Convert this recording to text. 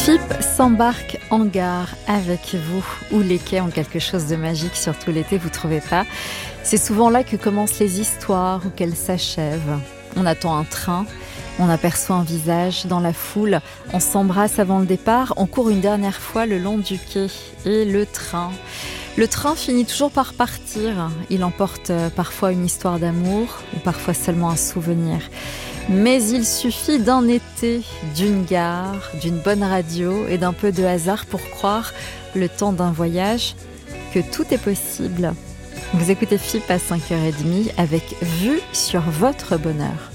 FIP s'embarque en gare avec vous, où les quais ont quelque chose de magique, surtout l'été, vous trouvez pas? C'est souvent là que commencent les histoires ou qu'elles s'achèvent. On attend un train, on aperçoit un visage dans la foule, on s'embrasse avant le départ, on court une dernière fois le long du quai. Et le train finit toujours par partir. Il emporte parfois une histoire d'amour ou parfois seulement un souvenir. Mais il suffit d'un été, d'une gare, d'une bonne radio et d'un peu de hasard pour croire, le temps d'un voyage, que tout est possible. Vous écoutez FIP à 5h30 avec vue sur votre bonheur.